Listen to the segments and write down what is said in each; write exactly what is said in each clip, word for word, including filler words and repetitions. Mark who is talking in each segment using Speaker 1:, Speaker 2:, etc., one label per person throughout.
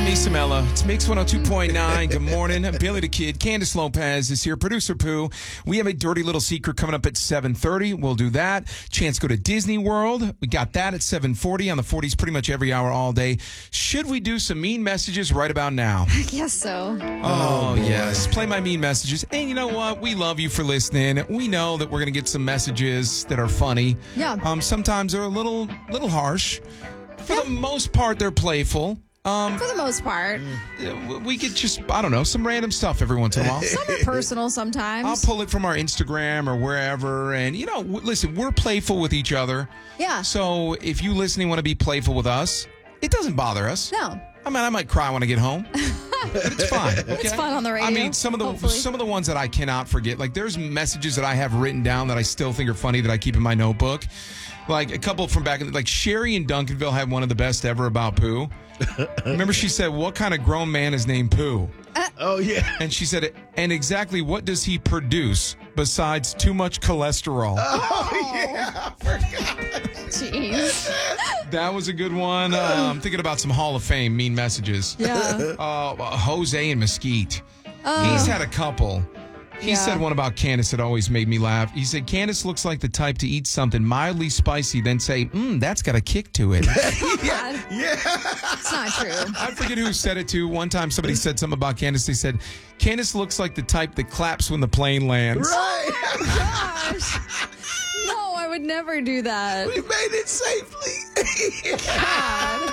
Speaker 1: me some Ella. It's Mix one oh two point nine. Good morning. Billy the Kid. Candace Lopez is here. Producer Pooh. We have a dirty little secret coming up at seven thirty. We'll do that. Chance to go to Disney World. We got that at seven forty on the forties pretty much every hour all day. Should we do some mean messages right about now?
Speaker 2: I guess so.
Speaker 1: Oh, yes. Play my mean messages. And you know what? We love you for listening. We know that we're going to get some messages that are funny.
Speaker 2: Yeah.
Speaker 1: Um, sometimes they're a little, little harsh. For
Speaker 2: Yeah.
Speaker 1: the most part, they're playful. Um,
Speaker 2: For the most part.
Speaker 1: we get just, I don't know, some random stuff every once in a while.
Speaker 2: Some are personal sometimes.
Speaker 1: I'll pull it from our Instagram or wherever. And, you know, w- listen, we're playful with each other.
Speaker 2: Yeah.
Speaker 1: So if you listening want to be playful with us, it doesn't bother us.
Speaker 2: No.
Speaker 1: I mean, I might cry when I get home. But it's fine. Okay?
Speaker 2: It's fun on the radio,
Speaker 1: I mean, some of the
Speaker 2: hopefully.
Speaker 1: some of the ones that I cannot forget. Like, there's messages that I have written down that I still think are funny that I keep in my notebook. Like a couple from back in, like Sherry in Duncanville had one of the best ever about Pooh. Remember, she said, "What kind of grown man is named Pooh?"
Speaker 3: Oh, yeah.
Speaker 1: And she said, "And exactly what does he produce besides too much cholesterol?"
Speaker 3: Oh, yeah. I forgot.
Speaker 2: Jeez.
Speaker 1: That was a good one. Uh, I'm thinking about some Hall of Fame mean messages.
Speaker 2: Yeah.
Speaker 1: Uh, Jose in Mesquite.
Speaker 2: Oh.
Speaker 1: He's had a couple. He
Speaker 2: Yeah.
Speaker 1: said one about Candace that always made me laugh. He said, "Candace looks like the type to eat something mildly spicy, then say, mmm, that's got a kick to it."
Speaker 2: God.
Speaker 3: Yeah.
Speaker 2: It's not true.
Speaker 1: I forget who said it to. One time somebody said something about Candace. They said, "Candace looks like the type that claps when the plane lands."
Speaker 3: Right.
Speaker 2: Gosh. No, I would never do that.
Speaker 3: We made it safely.
Speaker 2: God.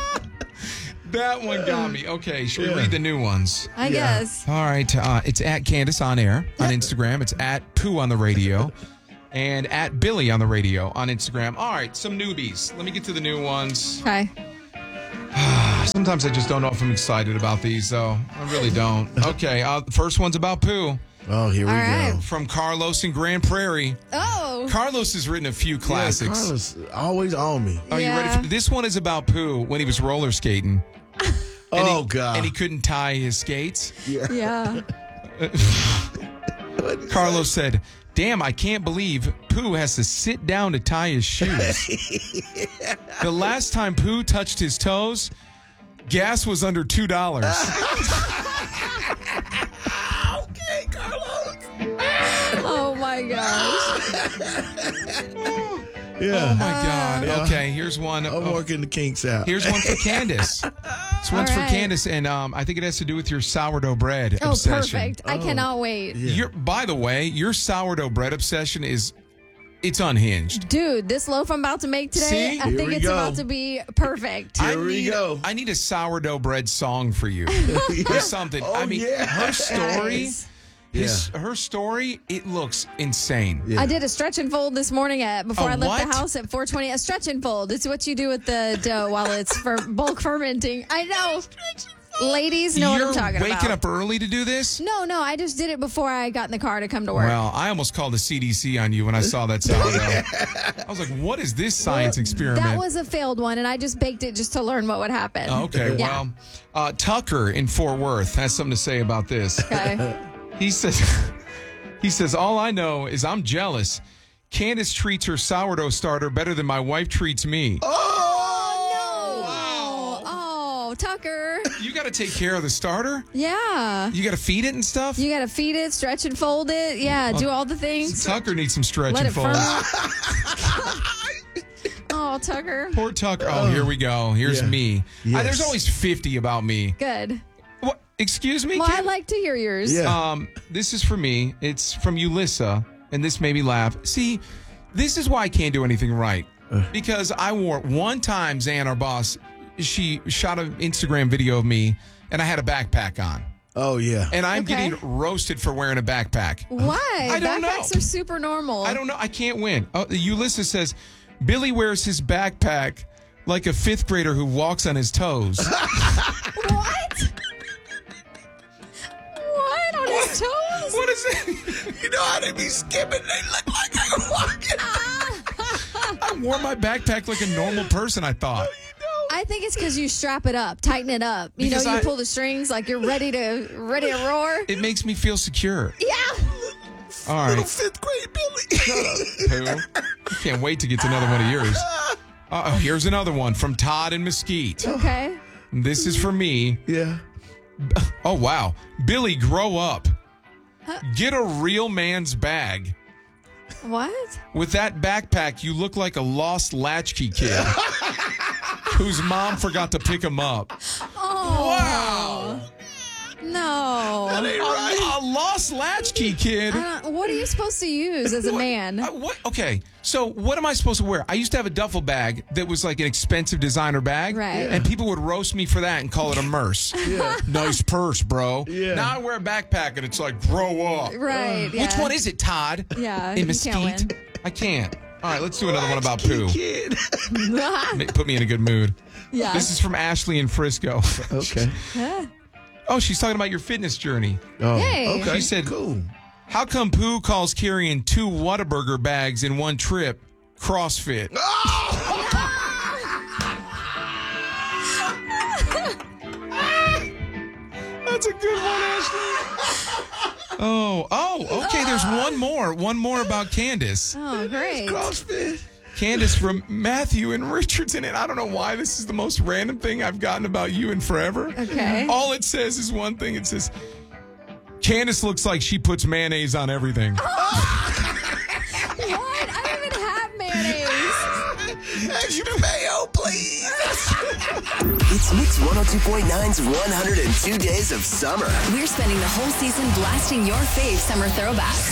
Speaker 1: That one got me. Okay, should
Speaker 3: Yeah.
Speaker 1: we read the new ones?
Speaker 2: I
Speaker 3: Yeah.
Speaker 2: guess.
Speaker 1: All right. Uh, it's at Candace on air on Instagram. It's at Pooh on the radio. And at Billy on the radio on Instagram. All right, some newbies. Let me get to the new ones.
Speaker 2: Okay.
Speaker 1: Sometimes I just don't know if I'm excited about these, though. I really don't. Okay, uh, the first one's about Pooh
Speaker 3: Oh, here we
Speaker 2: All right.
Speaker 3: go.
Speaker 1: from Carlos in Grand Prairie.
Speaker 2: Oh.
Speaker 1: Carlos has written a few classics.
Speaker 3: Yeah, Carlos, always on me.
Speaker 1: Are you ready
Speaker 2: Yeah.
Speaker 1: for this one? Is about Pooh when he was roller skating. And
Speaker 3: Oh,
Speaker 1: he,
Speaker 3: God.
Speaker 1: And he couldn't tie his skates.
Speaker 2: Yeah.
Speaker 1: Carlos said, "Damn, I can't believe Pooh has to sit down to tie his shoes." The last time Pooh touched his toes, gas was under two dollars.
Speaker 3: Okay, Carlos.
Speaker 2: Oh, my gosh.
Speaker 3: Yeah.
Speaker 1: Oh, my God.
Speaker 3: Yeah.
Speaker 1: Okay, here's one.
Speaker 3: I'm
Speaker 1: oh,
Speaker 3: working the kinks out.
Speaker 1: here's one for Candace. This one's
Speaker 2: All
Speaker 1: for
Speaker 2: right.
Speaker 1: Candace, and um, I think it has to do with your sourdough bread
Speaker 2: Oh,
Speaker 1: obsession.
Speaker 2: perfect. I cannot wait.
Speaker 1: Your, by the way, your sourdough bread obsession is, it's unhinged.
Speaker 2: Dude, this loaf I'm about to make today,
Speaker 1: See?
Speaker 2: I
Speaker 3: Here
Speaker 2: think
Speaker 3: we
Speaker 2: it's
Speaker 3: go.
Speaker 2: about to be perfect.
Speaker 3: Here
Speaker 1: I
Speaker 3: we
Speaker 1: need,
Speaker 3: go.
Speaker 1: I need a sourdough bread song for you. Or something.
Speaker 3: Oh,
Speaker 1: I mean,
Speaker 3: yeah.
Speaker 1: her story,
Speaker 2: Guys.
Speaker 1: his, her story, it looks insane.
Speaker 3: Yeah.
Speaker 2: I did a stretch and fold this morning at before
Speaker 1: A
Speaker 2: I left
Speaker 1: what?
Speaker 2: the house at four twenty. A stretch and fold. It's what you do with the dough while it's for bulk fermenting. I know. Ladies know
Speaker 1: You're
Speaker 2: what I'm talking
Speaker 1: waking
Speaker 2: about.
Speaker 1: up early to do this?
Speaker 2: No, no, I just did it before I got in the car to come to work.
Speaker 1: Well, I almost called the C D C on you when I saw that sourdough. I was like, what is this science experiment?
Speaker 2: That was a failed one, and I just baked it just to learn what would happen.
Speaker 1: Okay,
Speaker 2: Yeah.
Speaker 1: well, uh, Tucker in Fort Worth has something to say about this.
Speaker 2: Okay.
Speaker 1: He says, he says, all I know is I'm jealous. Candace treats her sourdough starter better than my wife treats me.
Speaker 2: Oh, oh, Tucker.
Speaker 1: You got to take care of the starter.
Speaker 2: Yeah.
Speaker 1: You got to feed it and stuff.
Speaker 2: You got to feed it, stretch and fold it. Yeah, do all the things.
Speaker 1: Tucker needs some stretch
Speaker 2: Let
Speaker 1: and
Speaker 2: it
Speaker 1: fold.
Speaker 2: ferment. Oh, Tucker.
Speaker 1: Poor Tucker. Oh, here we go. Here's
Speaker 3: Yeah.
Speaker 1: me. Uh,
Speaker 3: Yes.
Speaker 1: there's always fifty about me.
Speaker 2: Good.
Speaker 1: What? Excuse me?
Speaker 2: Well, I
Speaker 1: Ken?
Speaker 2: like to hear yours.
Speaker 3: Yeah.
Speaker 1: Um, this is for me. It's from Ulissa, and this made me laugh. See, this is why I can't do anything right. Because I wore one time, Zan, our boss, she shot an Instagram video of me, and I had a backpack on.
Speaker 3: Oh, yeah.
Speaker 1: And I'm
Speaker 2: Okay.
Speaker 1: getting roasted for wearing a backpack.
Speaker 2: Why?
Speaker 1: I don't
Speaker 2: Backpacks
Speaker 1: know.
Speaker 2: are super normal.
Speaker 1: I don't know. I can't win. Oh, Ulissa says, Billy wears his backpack like a fifth grader who walks on his toes.
Speaker 2: What? What on his toes?
Speaker 1: What is it?
Speaker 3: You know how they be skipping? They look like they're walking.
Speaker 1: I wore my backpack like a normal person, I thought.
Speaker 2: I think it's because you strap it up, tighten it up. You
Speaker 1: Because
Speaker 2: know, you
Speaker 1: I-
Speaker 2: pull the strings like you're ready to ready to roar.
Speaker 1: It makes me feel secure.
Speaker 2: Yeah.
Speaker 1: All
Speaker 3: Little
Speaker 1: right.
Speaker 3: fifth grade Billy.
Speaker 1: Pooh. I can't wait to get to another one of yours. Uh, oh, here's another one from Todd in Mesquite.
Speaker 2: Okay.
Speaker 1: This is for me.
Speaker 3: Yeah.
Speaker 1: Oh, wow. Billy, grow up. Get a real man's bag.
Speaker 2: What?
Speaker 1: With that backpack, you look like a lost latchkey kid whose mom forgot to pick him up.
Speaker 2: Oh.
Speaker 1: Wow.
Speaker 2: No.
Speaker 3: That ain't right.
Speaker 1: A, a lost latchkey kid.
Speaker 2: I don't- what are you supposed to use as a man?
Speaker 1: Uh, what? Okay, so what am I supposed to wear? I used to have a duffel bag that was like an expensive designer bag.
Speaker 2: Right. Yeah.
Speaker 1: And people would roast me for that and call it a Merce.
Speaker 3: Yeah.
Speaker 1: Nice purse, bro.
Speaker 3: Yeah.
Speaker 1: Now I wear a backpack and it's like, grow up.
Speaker 2: Right.
Speaker 1: Which
Speaker 2: yeah.
Speaker 1: one is it, Todd?
Speaker 2: Yeah,
Speaker 1: In
Speaker 2: you
Speaker 1: Mesquite?
Speaker 2: can't win.
Speaker 1: I can't. All right, let's do another one about poo.
Speaker 3: Kid.
Speaker 1: Ma- Put me in a good mood.
Speaker 2: Yeah.
Speaker 1: This is from Ashley in Frisco.
Speaker 3: Okay.
Speaker 2: Huh?
Speaker 1: Oh, she's talking about your fitness journey.
Speaker 3: Oh,
Speaker 2: Hey.
Speaker 3: okay.
Speaker 1: She said-
Speaker 3: cool.
Speaker 1: How come Pooh calls carrying two Whataburger bags in one trip CrossFit? That's a good one, Ashley. Oh, oh, okay. There's one more. One more about Candace.
Speaker 2: Oh, great.
Speaker 3: CrossFit.
Speaker 1: Candace from Matthew and Richardson. And I don't know why this is the most random thing I've gotten about you in forever.
Speaker 2: Okay.
Speaker 1: All it says is one thing. It says, Candace looks like she puts mayonnaise on everything.
Speaker 2: What? I don't even have mayonnaise.
Speaker 3: Extra mayo, please.
Speaker 4: It's Mix one oh two point nine's one hundred two Days of Summer.
Speaker 5: We're spending the whole season blasting your fave summer throwbacks.